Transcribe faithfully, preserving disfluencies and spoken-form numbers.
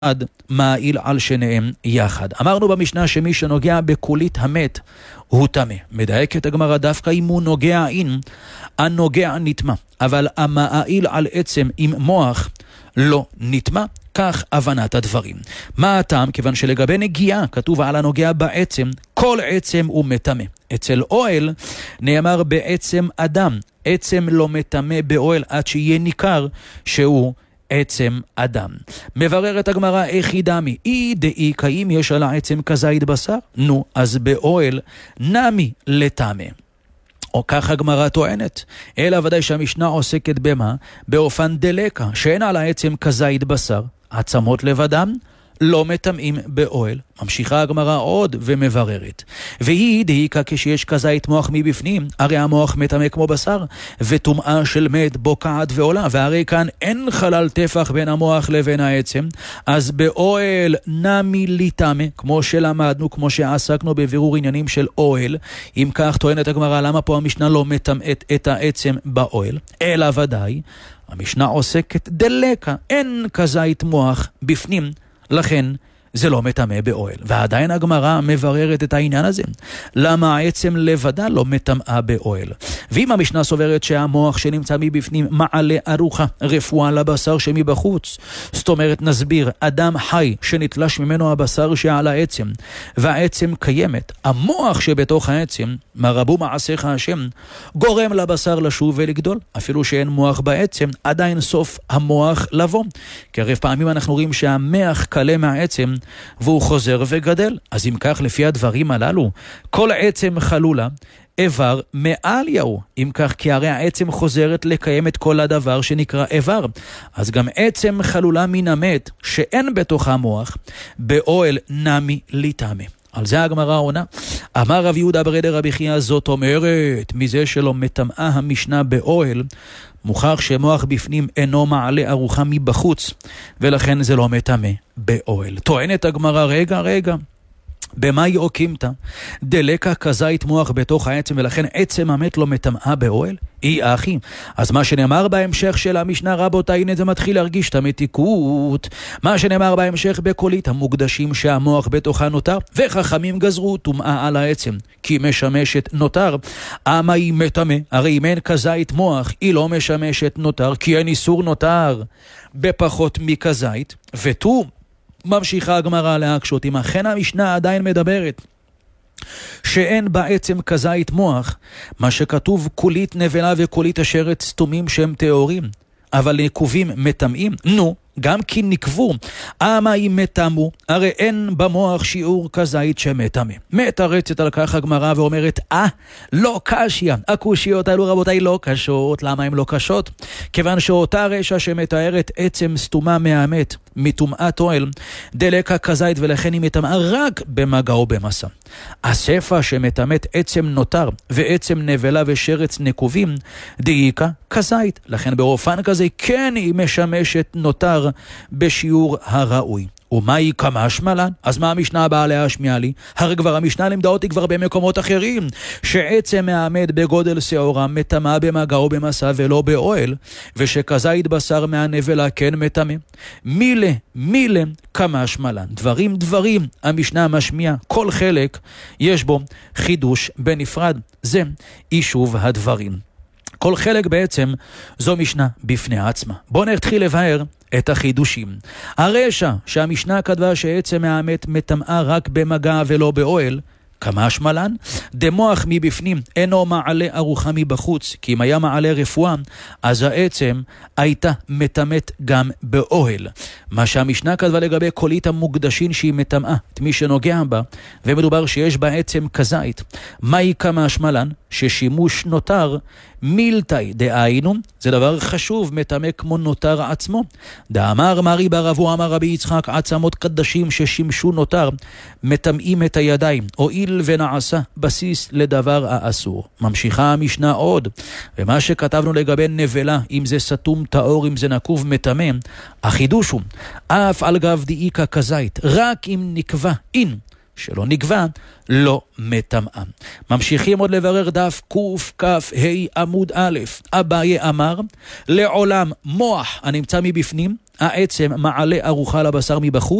מעיל על שניהם יחד. אמרנו במשנה שמי שנוגע בקולית המת הוא טמא. מדייקת הגמרא דווקא אם הוא נוגע אין, הנוגע נטמא. אבל המעיל על עצם עם מוח לא נטמא. כך הבנת הדברים. מה הטעם? כיוון שלגבי נגיעה כתוב על הנוגע בעצם, כל עצם הוא מטמא. אצל אוהל נאמר בעצם אדם, עצם לא מטמא באוהל עד שיהיה ניכר שהוא עצם אדם. מבררת הגמרא איך היא דמי, אי דאי קיים יש על העצם כזית בשר? נו, אז באוהל נמי לטמא. או כך הגמרא טוענת, אלא ודאי שהמשנה עוסקת במה? באופן דלקה, שאין על העצם כזית בשר, עצמות לבדם, לא מטמאים באוהל. ממשיכה הגמרא עוד ומבררת. והיא דהיקה כשיש כזית מוח מבפנים, הרי המוח מטמא כמו בשר, וטומאה של מת בוקעת ועולה, והרי כאן אין חלל טפח בין המוח לבין העצם, אז באוהל נמי ליטמא, כמו שלמדנו, כמו שעסקנו בבירור עניינים של אוהל. אם כך טוענת הגמרא, למה פה המשנה לא מטמאת את העצם באוהל? אלא ודאי, המשנה עוסקת דלקה, אין כזית מוח בפנים, לכן זה לא מטמא באוהל. ועדיין הגמרא מבררת את העניין הזה. למה העצם לבדה לא מטמאה באוהל? ואם המשנה סוברת שהמוח שנמצא מבפנים מעלה ארוחה רפואה לבשר שמבחוץ, זאת אומרת נסביר, אדם חי שנתלש ממנו הבשר שעל העצם, והעצם קיימת, המוח שבתוך העצם, מה רבו מעשיך השם, גורם לבשר לשוב ולגדול. אפילו שאין מוח בעצם, עדיין סוף המוח לבוא. כי הרי פעמים אנחנו רואים שהמח קלה מהעצם, והוא חוזר וגדל. אז אם כך לפי הדברים הללו, כל עצם חלולה, איבר מעל יאו. אם כך כי הרי העצם חוזרת לקיים את כל הדבר שנקרא איבר. אז גם עצם חלולה מן המת, שאין בתוך המוח, באוהל נמי ליטמא. על זה הגמרא עונה. אמר רב יהודה ברי דרבי חייא, זאת אומרת, מזה שלא מטמאה המשנה באוהל, מוכח שמוח בפנים אינו מעלה ארוחה מבחוץ, ולכן זה לא מטמא באוהל. טוענת הגמרא, רגע, רגע, במה יעוקימתא? דלקה כזית מוח בתוך העצם, ולכן עצם המת לא מטמאה באוהל? אי אחי. אז מה שנאמר בהמשך של המשנה, רבותיי, הנה זה מתחיל להרגיש את המתיקות. מה שנאמר בהמשך בקולית המוקדשים שהמוח בתוכה נותר, וחכמים גזרו טומאה על העצם, כי משמשת נותר. אמה היא מטמא, הרי אם אין כזית מוח, היא לא משמשת נותר, כי אין איסור נותר בפחות מכזית, ותו ממשיכה הגמרא להקשות. אם אכן המשנה עדיין מדברת שאין בעצם כזית מוח, מה שכתוב קולית נבלה וקולית אשרת סתומים שהם טהורים, אבל נקובים מטמאים, נו, גם כי נקבו, אמה אם מטמו, הרי אין במוח שיעור כזית שמטמא. מתרצת על כך הגמרא ואומרת, אה, לא קשיא. הקושיות האלו רבותיי לא קשות. למה הן לא קשות? כיוון שאותה רשע שמתארת עצם סתומה מהמת, מטומאת אוהל, דלקה כזית, ולכן היא מטמאה רק במגע או במסע. הספר שמטמאת עצם נותר ועצם נבלה ושרץ נקובים, דאיקה כזית. לכן באופן כזה כן היא משמשת נותר בשיעור הראוי. ומהי כמשמע לן? אז מה המשנה הבאה להשמיע לי? הרי כבר המשנה לימדה אותי כבר במקומות אחרים, שעצם מהמת בגודל שעורה מטמא במגע או במסע ולא באוהל, ושכזית בשר מהנבלה כן מטמא. מילה, מילה, כמשמע לן. דברים דברים, המשנה משמיע, כל חלק יש בו חידוש בנפרד. זה יישוב הדברים. כל חלק בעצם זו משנה בפני עצמה. בואו נתחיל לבאר את החידושים. הרשע שהמשנה כתבה שעצם מהמת מטמאה רק במגע ולא באוהל, כמשמע לן, דמוח מבפנים אינו מעלה ארוחה מבחוץ, כי אם היה מעלה רפואה, אז העצם הייתה מטמאת גם באוהל. מה שהמשנה כתבה לגבי קולית המוקדשים שהיא מטמאה, את מי שנוגע בה, ומדובר שיש בה עצם כזית. מהי כמשמע לן? ששימוש נותר מילתאי דהיינו, זה דבר חשוב, מטמא כמו נותר עצמו. דאמר מרי בר אבו אמר רבי יצחק, עצמות קדשים ששימשו נותר מטמאים את הידיים, הואיל ונעשה בסיס לדבר האסור. ממשיכה המשנה עוד, ומה שכתבנו לגבי נבלה, אם זה סתום טהור, אם זה נקוב מטמא, החידוש הוא אף על גב דאיקה כזית, רק אם נקבע אין שלא נגבה, לא מטמאה. ממשיכים עוד לברר דף קוף כף ה' עמוד א'. אביי אמר, לעולם מוח הנמצא מבפנים, העצם מעלה ארוחה לבשר מבחוץ,